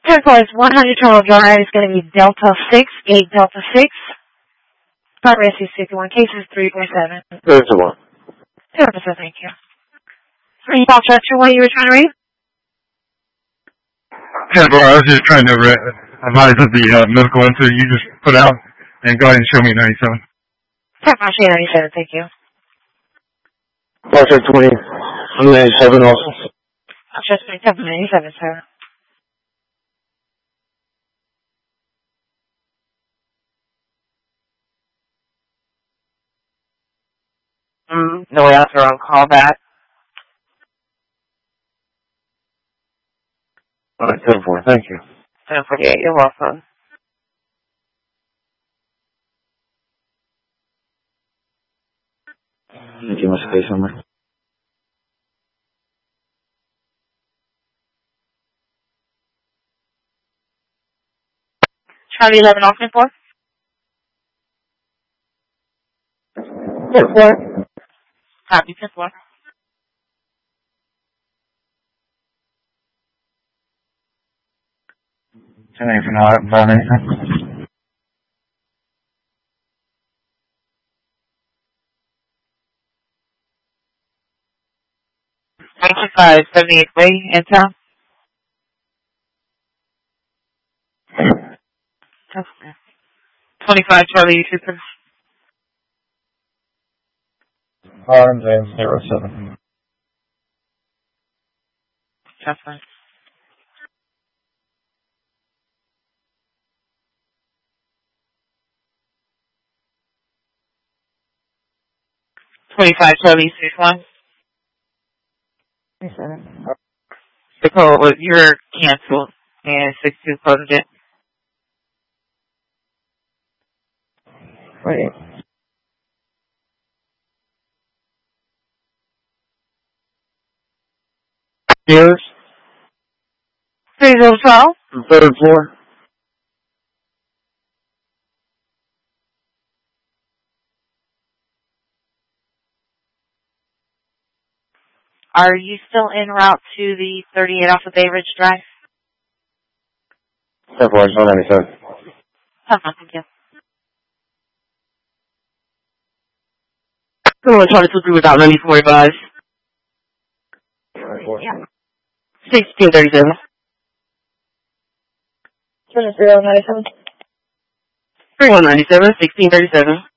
Turquoise 100 Total Drive is going to be Delta 6, 8 Delta 6. Progress is 51, cases 3.7. 31. 0%, thank you. Any call structure what you were trying to read? Yeah, well, I was just trying to advise of the medical answer you just put out and go ahead and show me 97. Marshall 97, thank you. Marshall 20. I'm 97 also. Marshall 27, 97, sir. No answer on callback. All right, 10-4, thank you. 1048, you're welcome. Give us a case number. Charlie 11, Austin 4. 10-4. Copy, 10-4. For now, I haven't found anything. Five 78 way in town. Okay. 25 Charlie 26. Orange and 07. That's fine. $25 Charlie 61. 27. The code was you're canceled and 62 closed it. Wait. Yours? 3012. Third floor? Are you still en route to the 38 off of Bay Ridge Drive? 10-4, 197. Thank you. Someone trying to switch without 94 advice. Yeah. 1637. 097. 3197, 1637.